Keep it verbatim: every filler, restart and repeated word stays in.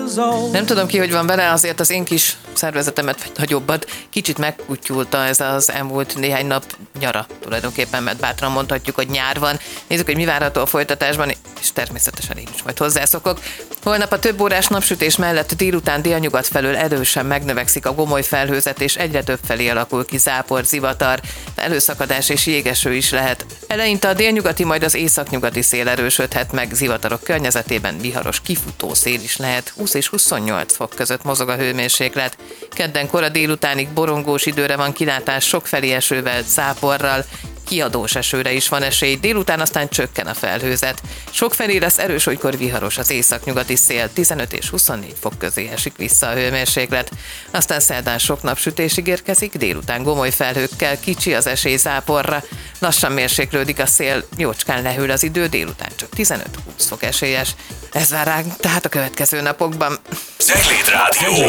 Nem tudom ki, hogy van vele, azért az én kis szervezetemet, vagy jobbat, kicsit megkutyulta ez az elmúlt néhány nap nyara tulajdonképpen, mert bátran mondhatjuk, hogy nyár van. Nézzük, hogy mi várható a folytatásban, és természetesen én is majd hozzászokok. Holnap a több órás napsütés mellett délután délnyugat felől erősen megnövekszik a gomoly felhőzet, és egyre több felé alakul ki zápor, zivatar, felhőszakadás és jégeső is lehet. Eleinte a délnyugati, majd az északnyugati szél erősödhet meg, zivatarok környezetében viharos kifutó szél is lehet, húsz és huszonnyolc fok között mozog a hőmérséklet. Kedden kora délutánig borongós időre van kilátás, sokfelé esővel, záporral, kiadós esőre is van esély, délután aztán csökken a felhőzet. Sokfelé lesz erős, olykor viharos az északnyugati szél, tizenöt és huszonnégy fok közé esik vissza a hőmérséklet. Aztán szerdán sok napsütésig érkezik, délután gomoly felhőkkel, kicsi az esély záporra, lassan mérséklődik a szél, jócskán lehűl az idő, délután csak tizenöt-húsz fok esélyes. Ez vár ránk tehát a következő napokban. Cegléd Rádió.